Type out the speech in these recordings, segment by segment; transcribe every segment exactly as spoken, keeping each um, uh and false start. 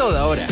toda hora.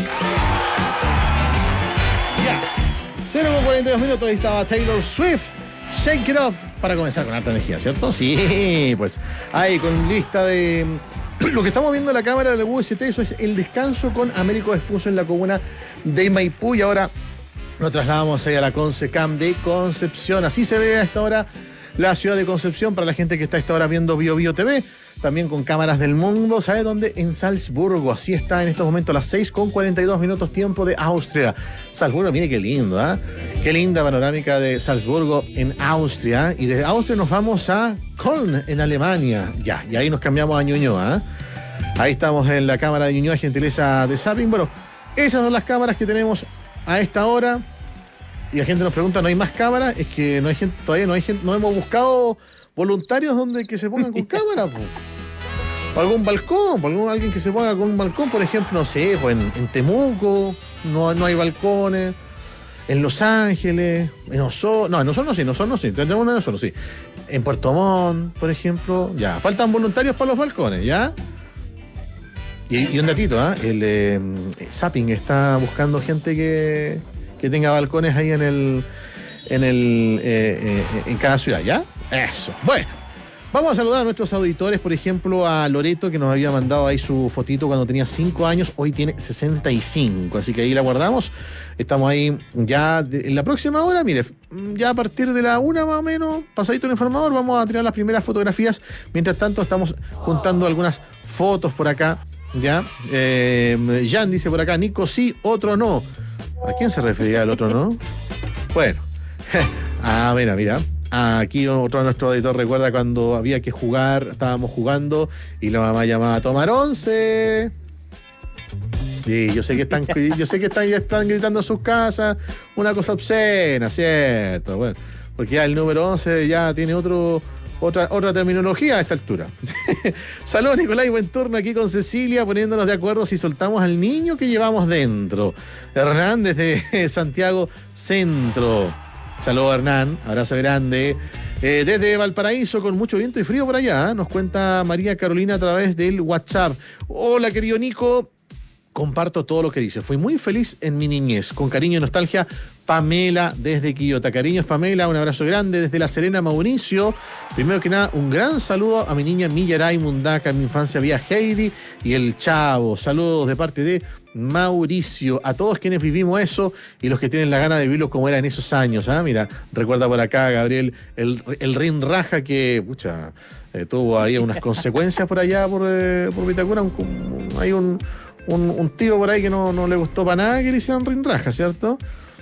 Ya. cero con cuarenta y dos minutos, ahí estaba Taylor Swift. Shake It Off, para comenzar con alta energía, ¿cierto? Sí, pues ahí con lista de... Lo que estamos viendo en la cámara del U S T, eso es el descanso con Américo Vespucio en la comuna de Maipú, y ahora nos trasladamos ahí a la Consecam de Concepción. Así se ve a esta hora la ciudad de Concepción para la gente que está a esta hora viendo Bio Bio T V, también con cámaras del mundo. ¿Sabe dónde? En Salzburgo. Así está en estos momentos las seis con cuarenta y dos minutos tiempo de Austria. Salzburgo, mire qué lindo, ¿ah? ¿eh? Qué linda panorámica de Salzburgo en Austria. Y desde Austria nos vamos a Köln, en Alemania. Ya, y ahí nos cambiamos a Ñuñoa. ¿eh? Ahí estamos en la cámara de Ñuñoa, gentileza de Zapping. Bueno, esas son las cámaras que tenemos a esta hora. Y la gente nos pregunta, ¿no hay más cámaras? Es que no hay gente, todavía no hay gente, no hemos buscado voluntarios donde que se pongan con cámara, po. O algún balcón, o algún, alguien que se ponga con un balcón, por ejemplo, no sé, pues en, en Temuco no, no hay balcones, en Los Ángeles, en Osorno, no, en Osorno sí, en Osorno sí, tenemos una en Osorno sí, en Puerto Montt, por ejemplo, ya, faltan voluntarios para los balcones, ¿ya? Y, y un datito, ¿ah? ¿eh? El eh, Zapping está buscando gente que, que tenga balcones ahí en el, en el, eh, eh, en cada ciudad, ¿ya? Eso, bueno. Vamos a saludar a nuestros auditores, por ejemplo, a Loreto, que nos había mandado ahí su fotito cuando tenía cinco años, hoy tiene sesenta y cinco, así que ahí la guardamos. Estamos ahí ya de, en la próxima hora, mire, ya a partir de la una más o menos, pasadito el informador, vamos a tirar las primeras fotografías. Mientras tanto, estamos juntando algunas fotos por acá, ¿ya? Eh, Jan dice por acá, Nico sí, otro no. ¿A quién se refería el otro no? Bueno, ah, mira, mira. Aquí otro de nuestro editor recuerda cuando había que jugar, estábamos jugando y la mamá llamaba a tomar once. Sí, yo sé que están, yo sé que están, ya están gritando en sus casas una cosa obscena, ¿cierto? Bueno, porque ya el número once ya tiene otro, otra, otra terminología a esta altura. Saludos, Nicolás, y buen turno aquí con Cecilia, poniéndonos de acuerdo si soltamos al niño que llevamos dentro. Hernán desde Santiago Centro. Saludos, Hernán, abrazo grande. Eh, desde Valparaíso, con mucho viento y frío por allá, ¿eh? Nos cuenta María Carolina a través del WhatsApp. Hola, querido Nico. Comparto todo lo que dice. Fui muy feliz en mi niñez. Con cariño y nostalgia, Pamela desde Quillota. Cariños, Pamela, un abrazo grande desde La Serena, Mauricio. Primero que nada, un gran saludo a mi niña Millaray Mundaca. En mi infancia había Heidi y el Chavo. Saludos de parte de Mauricio. A todos quienes vivimos eso y los que tienen la gana de vivirlo como era en esos años. ¿eh? Mira, recuerda por acá, Gabriel, el, el Rin Raja que, pucha, eh, tuvo ahí unas consecuencias por allá, por, eh, por Vitacura. Un, un, hay un... Un, un tío por ahí que no, no le gustó para nada que le hicieran rinraja, ¿cierto?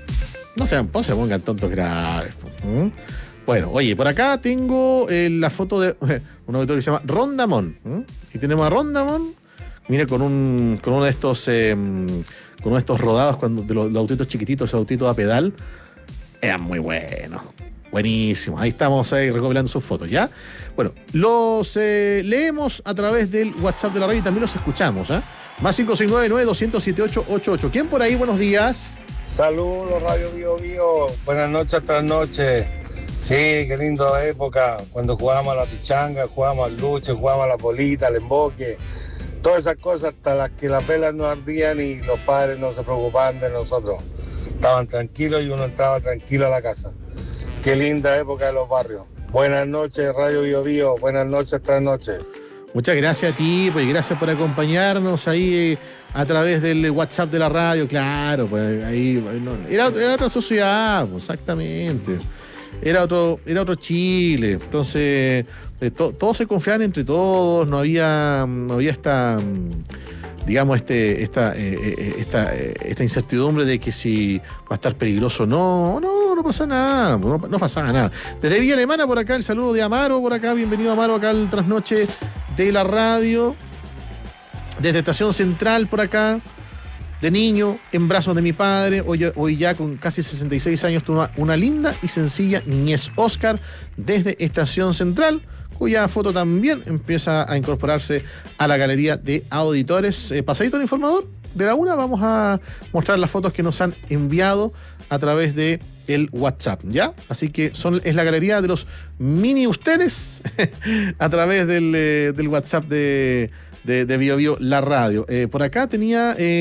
No se, no se pongan tontos graves. ¿Mm? Bueno, oye, por acá tengo eh, la foto de eh, un auditor que se llama Rondamón. ¿Mm? Y tenemos a Rondamón, mire, con un con uno de estos eh, con uno de estos rodados cuando, de los, los autitos chiquititos, esos autitos a pedal. Eran muy buenos. Buenísimo, ahí estamos ahí recopilando sus fotos, ¿ya? Bueno, los eh, leemos a través del WhatsApp de la radio y también los escuchamos, ¿eh? Más cinco seis nueve nueve dos cero siete ocho ocho ocho. ¿Quién por ahí? Buenos días. Saludos, Radio Bio Bio. Buenas noches tras noche. Sí, qué linda época. Cuando jugábamos a la pichanga, jugábamos al luche, jugábamos a la bolita, al emboque. Todas esas cosas hasta las que las velas no ardían y los padres no se preocupaban de nosotros. Estaban tranquilos y uno entraba tranquilo a la casa. Qué linda época de los barrios. Buenas noches, Radio Bio Bio. Buenas noches tras noche. Muchas gracias a ti, pues gracias por acompañarnos ahí eh, a través del WhatsApp de la radio, claro, pues ahí no, era, era otra sociedad, pues, exactamente. Era otro, era otro Chile. Entonces, eh, to, todos se confiaban entre todos, no había, no había esta, digamos, este, esta, eh, esta, esta incertidumbre de que si va a estar peligroso o no. No, no pasa nada, no, no pasaba nada. Desde Villa Alemana, por acá, el saludo de Amaro, por acá, bienvenido Amaro, acá al trasnoche de la radio. Desde Estación Central, por acá, de niño, en brazos de mi padre, hoy, hoy ya con casi sesenta y seis años, tuvo una linda y sencilla niñez. Oscar, desde Estación Central, cuya foto también empieza a incorporarse a la galería de auditores. Eh, pasadito el informador de la una, vamos a mostrar las fotos que nos han enviado a través de el WhatsApp, ¿ya? Así que son, es la galería de los mini ustedes a través del, eh, del WhatsApp de, de, de Bio Bio, la radio. Eh, por acá tenía... Eh,